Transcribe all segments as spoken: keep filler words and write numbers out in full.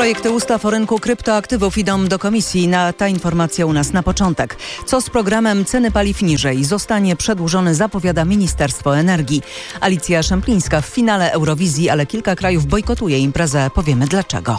Projekty ustaw o rynku kryptoaktywów idą do komisji. Na ta informacja u nas na początek. Co z programem ceny paliw niżej? Zostanie przedłużony, zapowiada Ministerstwo Energii. Alicja Szemplińska w finale Eurowizji, ale kilka krajów bojkotuje imprezę. Powiemy dlaczego.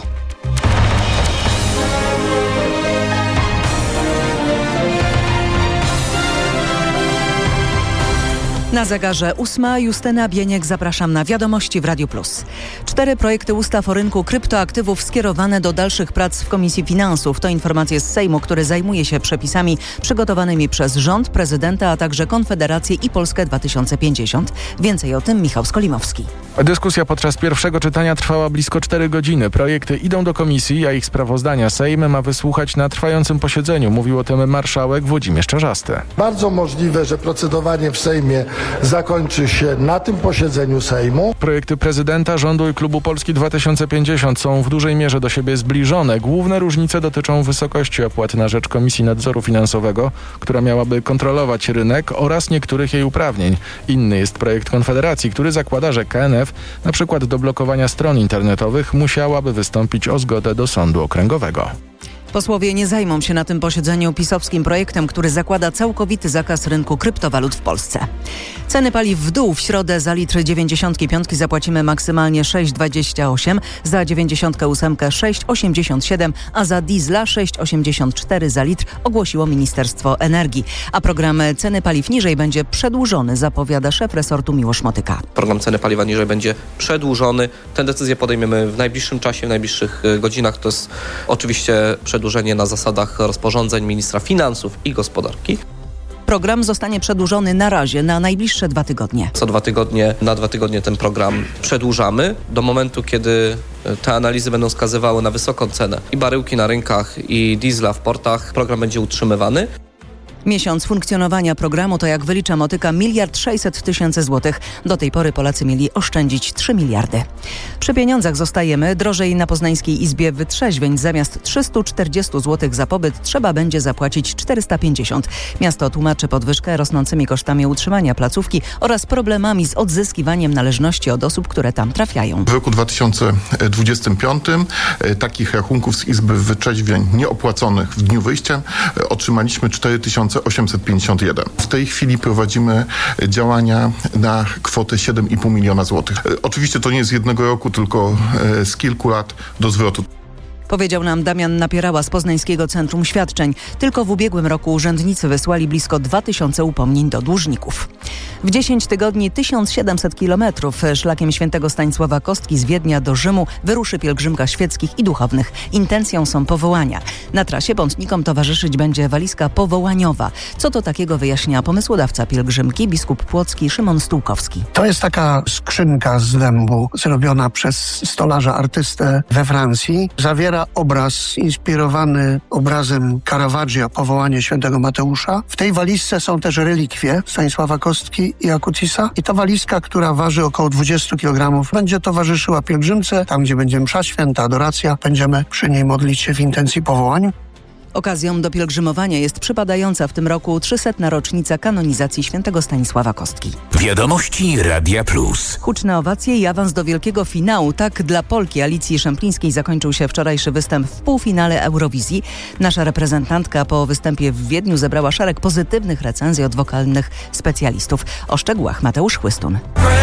Na zegarze ósma. Justyna Bieniek, zapraszam na Wiadomości w Radiu Plus. Cztery projekty ustaw o rynku kryptoaktywów skierowane do dalszych prac w Komisji Finansów. To informacje z Sejmu, który zajmuje się przepisami przygotowanymi przez rząd, prezydenta, a także Konfederację i Polskę dwa tysiące pięćdziesiąt. Więcej o tym Michał Skolimowski. Dyskusja podczas pierwszego czytania trwała blisko cztery godziny. Projekty idą do komisji, a ich sprawozdania Sejm ma wysłuchać na trwającym posiedzeniu. Mówił o tym marszałek Włodzimierz Czarzasty. Bardzo możliwe, że procedowanie w Sejmie zakończy się na tym posiedzeniu Sejmu. Projekty prezydenta, rządu i klubu Polski dwa tysiące pięćdziesiąt są w dużej mierze do siebie zbliżone. Główne różnice dotyczą wysokości opłat na rzecz Komisji Nadzoru Finansowego, która miałaby kontrolować rynek, oraz niektórych jej uprawnień. Inny jest projekt Konfederacji, który zakłada, że K N F, na przykład do blokowania stron internetowych, musiałaby wystąpić o zgodę do sądu okręgowego. Posłowie nie zajmą się na tym posiedzeniu pisowskim projektem, który zakłada całkowity zakaz rynku kryptowalut w Polsce. Ceny paliw w dół. W środę za litr dziewięćdziesiątki piątki zapłacimy maksymalnie sześć dwadzieścia osiem, za dziewięćdziesiątkę ósemkę sześć osiemdziesiąt siedem, a za diesla sześć osiemdziesiąt cztery za litr, ogłosiło Ministerstwo Energii. A program ceny paliw niżej będzie przedłużony, zapowiada szef resortu Miłosz Motyka. Program ceny paliwa niżej będzie przedłużony. Tę decyzję podejmiemy w najbliższym czasie, w najbliższych godzinach. To jest oczywiście przedłużenie na zasadach rozporządzeń ministra finansów i gospodarki. Program zostanie przedłużony na razie na najbliższe dwa tygodnie. Co dwa tygodnie, na dwa tygodnie ten program przedłużamy do momentu, kiedy te analizy będą wskazywały na wysoką cenę i baryłki na rynkach, i diesla w portach. Program będzie utrzymywany. Miesiąc funkcjonowania programu to, jak wylicza Motyka, miliard sześćset tysięcy złotych. Do tej pory Polacy mieli oszczędzić trzy miliardy. Przy pieniądzach zostajemy. Drożej na Poznańskiej Izbie Wytrzeźwień. Zamiast trzysta czterdzieści złotych za pobyt trzeba będzie zapłacić czterysta pięćdziesiąt. Miasto tłumaczy podwyżkę rosnącymi kosztami utrzymania placówki oraz problemami z odzyskiwaniem należności od osób, które tam trafiają. W roku dwa tysiące dwudziestym piątym takich rachunków z Izby Wytrzeźwień nieopłaconych w dniu wyjścia otrzymaliśmy cztery tysiące osiemset pięćdziesiąt jeden. W tej chwili prowadzimy działania na kwotę siedem i pół miliona złotych. Oczywiście to nie z jednego roku, tylko z kilku lat do zwrotu. Powiedział nam Damian Napierała z Poznańskiego Centrum Świadczeń. Tylko w ubiegłym roku urzędnicy wysłali blisko dwa tysiące upomnień do dłużników. W dziesięć tygodni tysiąc siedemset kilometrów szlakiem świętego Stanisława Kostki z Wiednia do Rzymu wyruszy pielgrzymka świeckich i duchownych. Intencją są powołania. Na trasie pątnikom towarzyszyć będzie walizka powołaniowa. Co to takiego, wyjaśnia pomysłodawca pielgrzymki, biskup płocki Szymon Stułkowski. To jest taka skrzynka z dębu zrobiona przez stolarza artystę we Francji. Zawiera obraz inspirowany obrazem Caravaggio, powołanie świętego Mateusza. W tej walizce są też relikwie Stanisława Kostki i Akutisa. I ta walizka, która waży około dwadzieścia kilogramów, będzie towarzyszyła pielgrzymce. Tam, gdzie będzie msza święta, adoracja, będziemy przy niej modlić się w intencji powołań. Okazją do pielgrzymowania jest przypadająca w tym roku trzysetna rocznica kanonizacji świętego Stanisława Kostki. Wiadomości Radia Plus. Huczne owacje i awans do wielkiego finału. Tak dla Polki Alicji Szemplińskiej zakończył się wczorajszy występ w półfinale Eurowizji. Nasza reprezentantka po występie w Wiedniu zebrała szereg pozytywnych recenzji od wokalnych specjalistów. O szczegółach Mateusz Chłystun.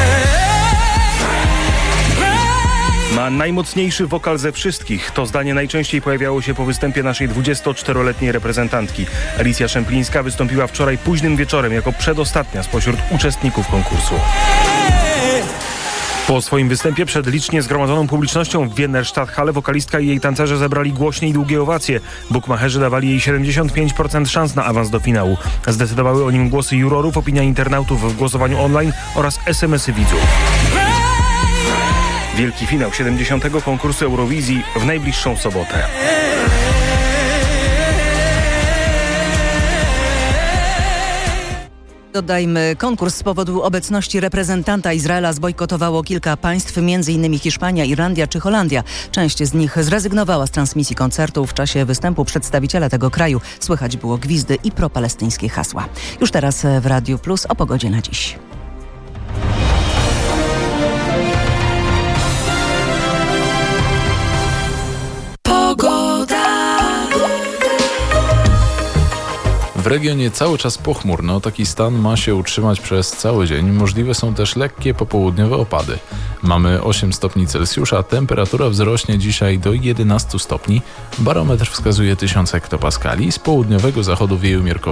Ma najmocniejszy wokal ze wszystkich. To zdanie najczęściej pojawiało się po występie naszej dwudziestoczteroletniej reprezentantki. Alicja Szemplińska wystąpiła wczoraj późnym wieczorem jako przedostatnia spośród uczestników konkursu. Po swoim występie przed licznie zgromadzoną publicznością w Wiener Stadthalle wokalistka i jej tancerze zebrali głośne i długie owacje. Bukmacherzy dawali jej siedemdziesiąt pięć procent szans na awans do finału. Zdecydowały o nim głosy jurorów, opinia internautów w głosowaniu online oraz es em esy widzów. Wielki finał siedemdziesiątego konkursu Eurowizji w najbliższą sobotę. Dodajmy, konkurs z powodu obecności reprezentanta Izraela zbojkotowało kilka państw, między innymi Hiszpania, Irlandia czy Holandia. Część z nich zrezygnowała z transmisji koncertu. W czasie występu przedstawiciela tego kraju słychać było gwizdy i propalestyńskie hasła. Już teraz w Radiu Plus o pogodzie na dziś. W regionie cały czas pochmurno, taki stan ma się utrzymać przez cały dzień. Możliwe są też lekkie popołudniowe opady. Mamy osiem stopni Celsjusza, temperatura wzrośnie dzisiaj do jedenastu stopni. Barometr wskazuje tysiąc hektopaskali, z południowego zachodu wieje umiarkowanie